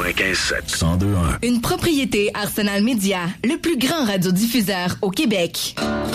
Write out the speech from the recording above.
95.7. 102.1. Une propriété Arsenal Média, le plus grand radiodiffuseur au Québec.